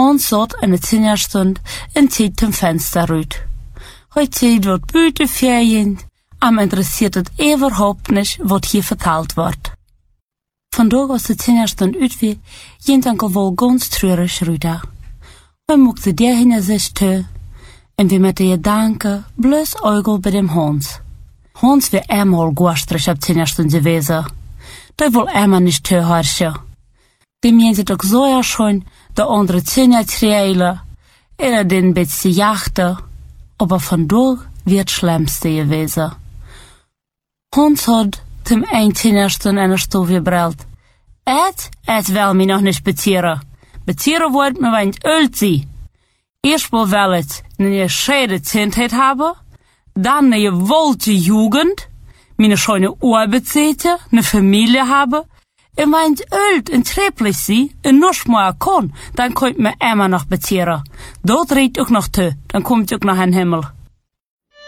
Hans zat in de 10 stund en keek zum Fenster uit. Hij ziet wat buiten ferien, am interessiert het überhaupt nicht, wat hier verteld wordt. Vandaag als de 10 stund uit weer, jent enkel wel ganz treurig ruida. Hij mochte der hinter sich te, en wie met de gedanken, bloß Eugel bij dem Hans. Hans weer eenmaal gastrig op 10 stund gewesen. Dat wil eenmaal nicht te harsje. Dem jent het ook zo ja schon, de andere 10 trailen, en den een beetje jachten, aber vandaag weer het schlimmste gewesen. Hans had zum 10 stund eine Stufe gebrüllt. Et will mich noch nicht bezieren. Bezieren wollt mir, wenn ich alt sie. Erst mal will ich eine schöne Kindheit haben, dann eine gewollte Jugend, meine schöne Arbeitszeit, eine Familie haben, und wenn ich alt und trefflich sie, und noch mal kann, dann könnt mir immer noch bezieren. Dort redet auch noch zu, dann kommt auch noch ein Himmel.